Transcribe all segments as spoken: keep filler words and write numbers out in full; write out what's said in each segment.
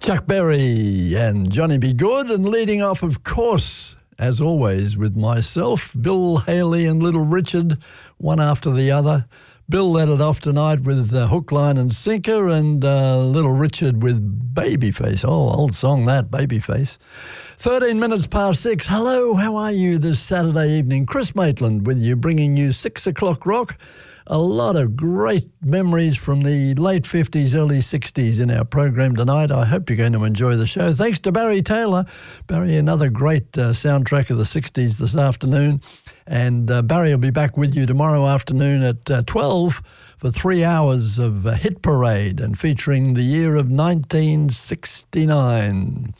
Chuck Berry and Johnny B. Good, and leading off, of course, as always, with myself, Bill Haley and Little Richard, one after the other. Bill led it off tonight with uh, Hook, Line and Sinker, and uh, Little Richard with Babyface. Oh, old song that, Babyface. thirteen minutes past six. Hello, how are you this Saturday evening? Chris Maitland with you, bringing you six o'clock rock. A lot of great memories from the late fifties, early sixties in our program tonight. I hope you're going to enjoy the show. Thanks to Barry Taylor. Barry, another great uh, soundtrack of the sixties this afternoon. And uh, Barry will be back with you tomorrow afternoon at uh, twelve for three hours of uh, Hit Parade and featuring the year of nineteen sixty-nine.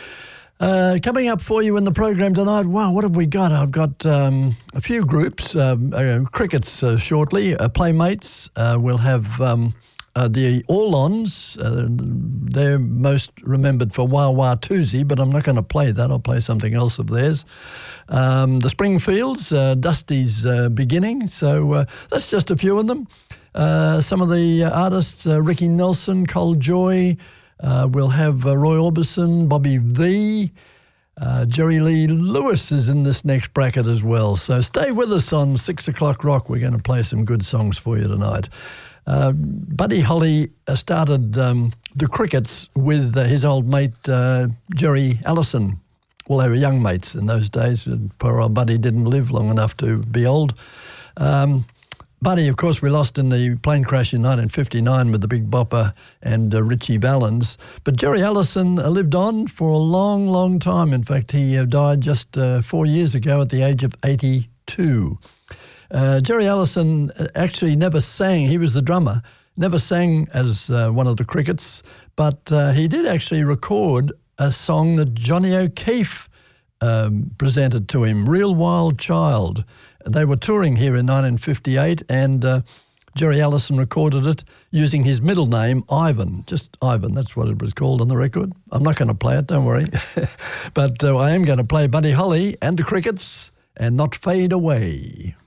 Uh, coming up for you in the program tonight, wow, what have we got? I've got um, a few groups, um, uh, crickets uh, shortly, uh, Playmates, uh, we'll have um, uh, the All-Ons, uh, they're most remembered for Wah Wah Toosie, but I'm not going to play that, I'll play something else of theirs. Um, the Springfields, uh, Dusty's uh, beginning, so uh, that's just a few of them. Uh, some of the uh, artists, uh, Ricky Nelson, Cole Joy. Uh, we'll have uh, Roy Orbison, Bobby V, uh, Jerry Lee Lewis is in this next bracket as well. So stay with us on six o'clock rock. We're going to play some good songs for you tonight. Uh, Buddy Holly started um, the crickets with uh, his old mate uh, Jerry Allison. Well, they were young mates in those days. Poor old Buddy didn't live long enough to be old. Um, Buddy, of course, we lost in the plane crash in nineteen fifty-nine with the Big Bopper and uh, Richie Valens. But Jerry Allison uh, lived on for a long, long time. In fact, he uh, died just uh, four years ago at the age of eighty-two. Uh, Jerry Allison actually never sang. He was the drummer, never sang as uh, one of the Crickets, but uh, he did actually record a song that Johnny O'Keefe um, presented to him, Real Wild Child. They were touring here in nineteen fifty-eight, and uh, Jerry Allison recorded it using his middle name, Ivan. Just Ivan, that's what it was called on the record. I'm not going to play it, don't worry. But uh, I am going to play Buddy Holly and the Crickets and Not Fade Away.